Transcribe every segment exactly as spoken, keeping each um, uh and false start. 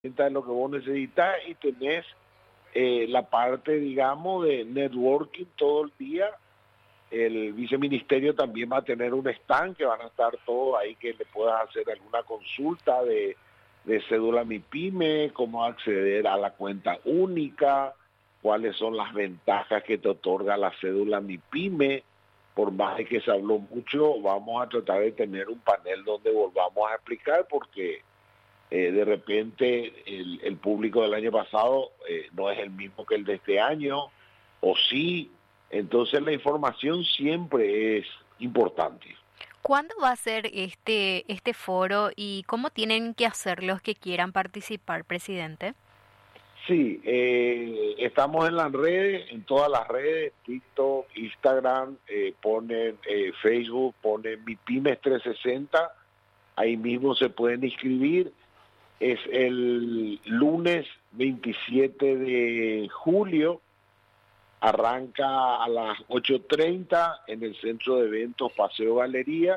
de lo que vos necesitas y tenés eh, la parte, digamos, de networking todo el día. El viceministerio también va a tener un stand que van a estar todos ahí que le puedas hacer alguna consulta de, de cédula MIPYME, cómo acceder a la cuenta única, cuáles son las ventajas que te otorga la cédula MIPYME. Por más de que se habló mucho, vamos a tratar de tener un panel donde volvamos a explicar porque eh, de repente el, el público del año pasado eh, no es el mismo que el de este año, o sí. Entonces la información siempre es importante. ¿Cuándo va a ser este, este foro y cómo tienen que hacer los que quieran participar, presidente? Sí, eh, estamos en las redes, en todas las redes, TikTok, Instagram, eh, ponen eh, Facebook, ponen MIPYMES trescientos sesenta, ahí mismo se pueden inscribir. Es el lunes veintisiete de julio, arranca a las ocho treinta en el centro de eventos Paseo Galería.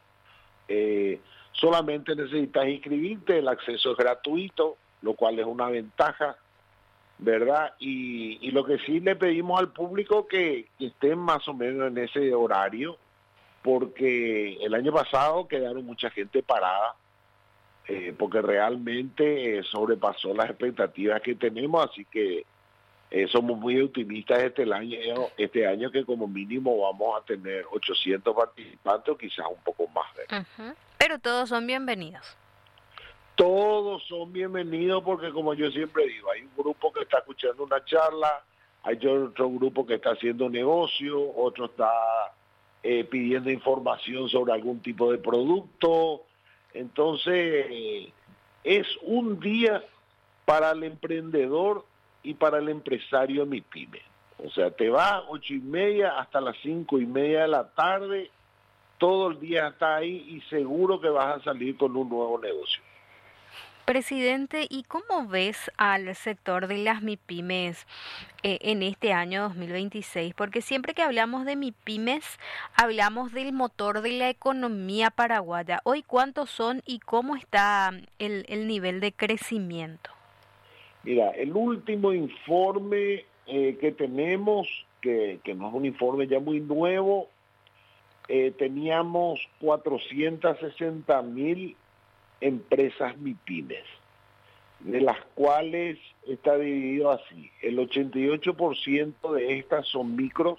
Eh, solamente necesitas inscribirte, el acceso es gratuito, lo cual es una ventaja, ¿verdad? Y, y lo que sí le pedimos al público que, que estén más o menos en ese horario, porque el año pasado quedaron mucha gente parada, eh, porque realmente eh, sobrepasó las expectativas que tenemos, así que eh, somos muy optimistas este año, este año que como mínimo vamos a tener ochocientos participantes o quizás un poco más, ¿verdad? Ujú. Pero todos son bienvenidos. Todos son bienvenidos porque como yo siempre digo, hay un grupo que está escuchando una charla, hay otro grupo que está haciendo negocio, otro está eh, pidiendo información sobre algún tipo de producto. Entonces, eh, es un día para el emprendedor y para el empresario MIPYME. O sea, te vas ocho y media hasta las cinco y media de la tarde, todo el día está ahí y seguro que vas a salir con un nuevo negocio. Presidente, ¿y cómo ves al sector de las MIPYMES eh, en este año dos mil veintiséis? Porque siempre que hablamos de MIPYMES, hablamos del motor de la economía paraguaya. Hoy, ¿cuántos son y cómo está el, el nivel de crecimiento? Mira, el último informe eh, que tenemos, que, que no es un informe ya muy nuevo, eh, teníamos cuatrocientas sesenta mil empresas MIPYMES, de las cuales está dividido así. El ochenta y ocho por ciento de estas son micros,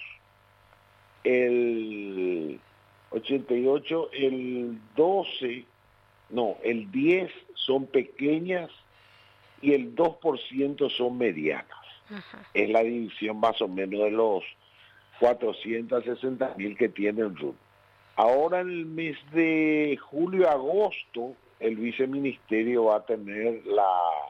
el ochenta y ocho, el doce, no, el diez son pequeñas y el dos por ciento son medianas. Ajá. Es la división más o menos de los cuatrocientos sesenta mil que tiene el R U T. Ahora en el mes de julio-agosto, el viceministerio va a tener la,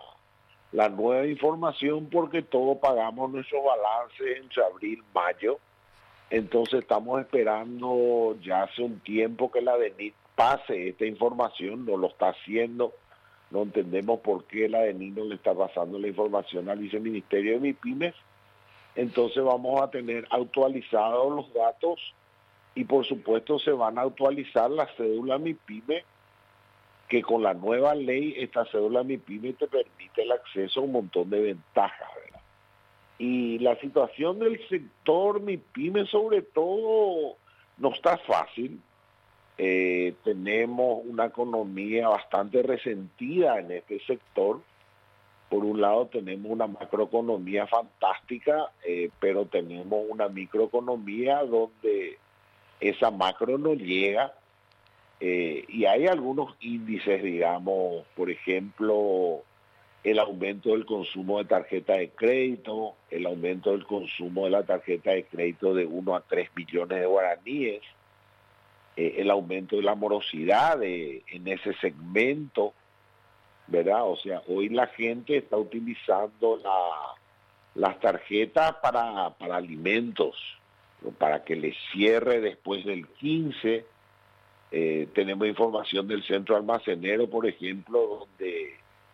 la nueva información porque todos pagamos nuestro balance entre abril y mayo. Entonces estamos esperando ya hace un tiempo que la D E N I T pase esta información, no lo está haciendo. No entendemos por qué la D E N I T no le está pasando la información al viceministerio de MIPYMES. Entonces vamos a tener actualizados los datos y por supuesto se van a actualizar las cédulas MIPYME, que con la nueva ley esta cédula MIPYME te permite el acceso a un montón de ventajas, ¿verdad? Y la situación del sector MIPYME sobre todo no está fácil. Eh, tenemos una economía bastante resentida en este sector. Por un lado tenemos una macroeconomía fantástica, eh, pero tenemos una microeconomía donde esa macro no llega, eh, y hay algunos índices, digamos, por ejemplo, el aumento del consumo de tarjeta de crédito, el aumento del consumo de la tarjeta de crédito de uno a tres millones de guaraníes, eh, el aumento de la morosidad de, en ese segmento, ¿verdad? O sea, hoy la gente está utilizando la, las tarjetas para, para alimentos, ¿no? Para que les cierre después del quince. Eh, tenemos información del centro almacenero, por ejemplo, donde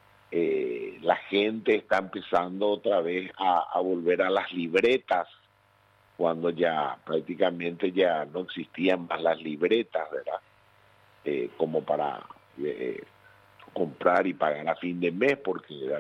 eh, la gente está empezando otra vez a, a volver a las libretas, cuando ya prácticamente ya no existían más las libretas, ¿verdad? Eh, como para... Eh, comprar y pagar a fin de mes, porque